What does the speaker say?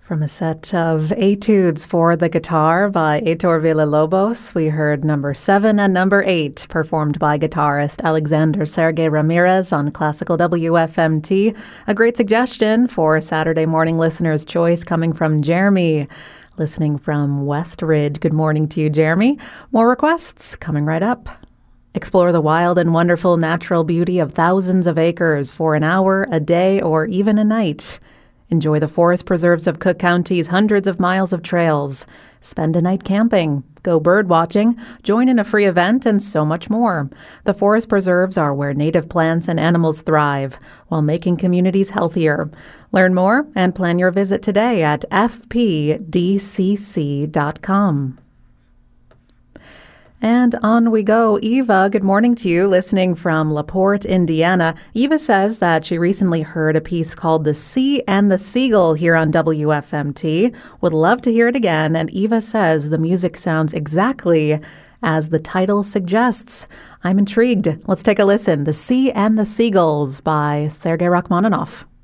From a set of etudes for the guitar by Heitor Villa-Lobos, we heard number 7 and number 8, performed by guitarist Alexander Sergey Ramirez on Classical WFMT. A great suggestion for Saturday morning listener's choice coming from Jeremy, listening from Westridge. Good morning to you, Jeremy. More requests coming right up. Explore the wild and wonderful natural beauty of thousands of acres for an hour, a day, or even a night. Enjoy the forest preserves of Cook County's hundreds of miles of trails. Spend a night camping. Go bird watching. Join in a free event and so much more. The forest preserves are where native plants and animals thrive while making communities healthier. Learn more and plan your visit today at fpdcc.com. And on we go. Eva, good morning to you, listening from LaPorte, Indiana. Eva says that she recently heard a piece called The Sea and the Seagull here on WFMT. Would love to hear it again. And Eva says the music sounds exactly as the title suggests. I'm intrigued. Let's take a listen. The Sea and the Seagulls by Sergei Rachmaninoff.